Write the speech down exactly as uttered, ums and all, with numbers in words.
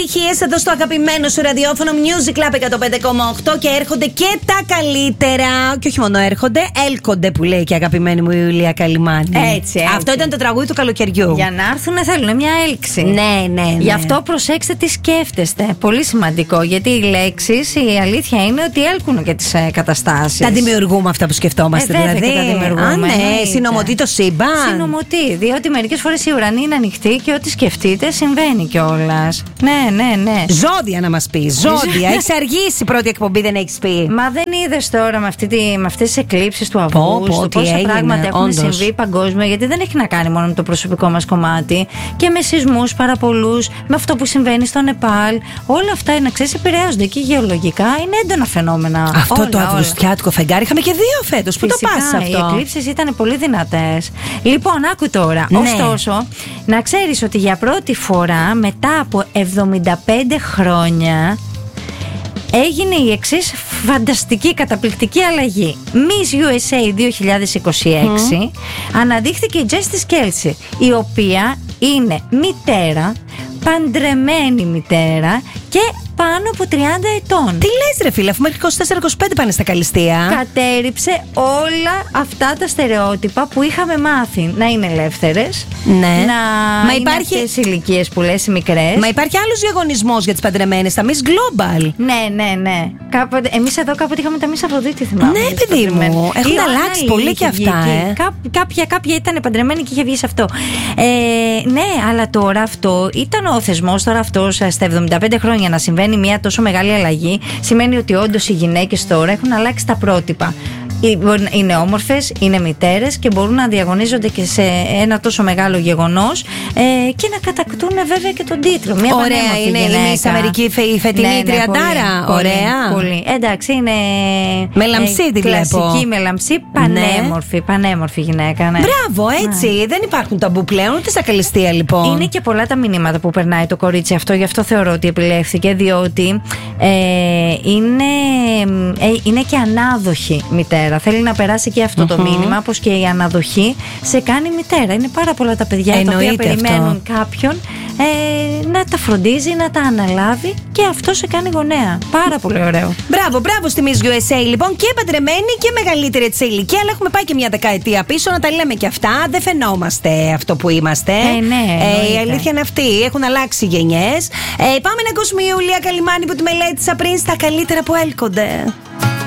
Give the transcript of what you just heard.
επιτυχίες εδώ στο αγαπημένο σου ραδιόφωνο Music Club εκατόν πέντε κόμμα οκτώ και έρχονται και τα καλύτερα. Και όχι μόνο έρχονται, έλκονται που λέει και η αγαπημένη μου Ιουλία Καλυμάνη. Έτσι, έτσι. Αυτό ήταν το τραγούδι του καλοκαιριού. Για να έρθουν θέλουν μια έλξη. Ναι, ναι, ναι. Γι' αυτό προσέξτε τι σκέφτεστε. Πολύ σημαντικό. Γιατί οι λέξεις, η αλήθεια είναι ότι έλκουν και τις ε, καταστάσεις. Τα δημιουργούμε αυτά που σκεφτόμαστε, ε, δηλαδή. Και τα δημιουργούμε. Α, ναι, συνομωτεί το σύμπαν. Συνομωτεί, διότι μερικές φορές η ουρανή είναι ανοιχτή και ό,τι σκεφτείτε συμβαίνει κιόλας. Ναι, ναι, ναι. Ζώδια να μας πει. Ζώδια. Έχεις αργήσει, πρώτη εκπομπή δεν έχεις πει. Μα δεν είδες τώρα με, αυτή τη, με αυτές τις εκλήψεις του Αυγούστου πόσα έγινε, πράγματα έχουν όντως. συμβεί παγκόσμια, γιατί δεν έχει να κάνει μόνο με το προσωπικό μας κομμάτι και με σεισμούς πάρα πολλούς, με αυτό που συμβαίνει στο Νεπάλ. Όλα αυτά, να ξέρεις, επηρεάζονται και γεωλογικά, είναι έντονα φαινόμενα. Αυτό όλα, το αυγουστιάτικο φεγγάρι είχαμε και δύο φέτος. Πού το πας αυτό? Οι εκλήψεις ήταν πολύ δυνατές. Λοιπόν, άκου τώρα. Ναι. Ωστόσο, να ξέρεις ότι για πρώτη φορά μετά από εβδομήντα πέντε χρόνια έγινε η εξής φανταστική, καταπληκτική αλλαγή. Miss γιου ες έι δύο χιλιάδες είκοσι έξι mm. αναδείχθηκε η Justice Kelsey, η οποία είναι μητέρα, παντρεμένη μητέρα και πάνω από τριάντα ετών. Τι λες ρε φίλε, αφού μέχρι είκοσι τέσσερα είκοσι πέντε πάνε στα καλλιστεία. Κατέριψε όλα αυτά τα στερεότυπα που είχαμε μάθει να είναι ελεύθερες. Ναι. Να Μα είναι υπάρχει... αυτές οι ηλικίες που λες, οι μικρές. Μα υπάρχει άλλος διαγωνισμός για τις παντρεμένες, τα Miss Global. Ναι, ναι, ναι. Κάποτε, εμείς εδώ κάποτε είχαμε τα Miss Αφροδίτη, θυμάμαι. Ναι, παιδί μου. Έχουν αλλάξει πολύ και αυτά, ε. Κά, κάποια, κάποια ήταν παντρεμένη και είχε βγει σε αυτό. Ε, ναι, αλλά τώρα αυτό ήταν ο θεσμός τώρα αυτός στα εβδομήντα πέντε χρόνια να συμβαίνει μια τόσο μεγάλη αλλαγή. Σημαίνει ότι όντως οι γυναίκες τώρα έχουν αλλάξει τα πρότυπα. Είναι όμορφες, είναι μητέρες και μπορούν να διαγωνίζονται και σε ένα τόσο μεγάλο γεγονός ε, και να κατακτούν βέβαια και τον τίτλο. Μια ωραία, είναι η Miss Αμερική η φετινή ναι, ναι, τριαντάρα. Πολύ, ωραία. Πολύ. Εντάξει, είναι. Μελαμψή τη βλέπω. Κλασική μελαμψή, πανέμορφη, ναι. πανέμορφη γυναίκα. Ναι. Μπράβο, έτσι. Ναι. Δεν υπάρχουν ταμπού πλέον ούτε στα καλλιστεία λοιπόν. Είναι και πολλά τα μηνύματα που περνάει το κορίτσι αυτό, γι' αυτό θεωρώ ότι επιλέχθηκε, διότι ε, είναι, ε, είναι και ανάδοχη μητέρα. Θέλει να περάσει και αυτό mm-hmm. το μήνυμα, πως και η αναδοχή σε κάνει μητέρα. Είναι πάρα πολλά τα παιδιά εννοείται τα οποία περιμένουν αυτό. Κάποιον ε, να τα φροντίζει, να τα αναλάβει και αυτό σε κάνει γονέα. Πάρα πολύ ωραίο. Μπράβο, μπράβο στη Miss γιου ες έι λοιπόν, και παντρεμένη και μεγαλύτερη της ηλικία, αλλά έχουμε πάει και μια δεκαετία πίσω, να τα λέμε και αυτά. Δεν φαινόμαστε αυτό που είμαστε. Ε, ναι, ε, η αλήθεια είναι αυτή. Έχουν αλλάξει γενιές. Ε, πάμε να ακούσουμε η Ιουλία Καλυμάνη που τη μελέτησα πριν στα καλύτερα που έλκονται.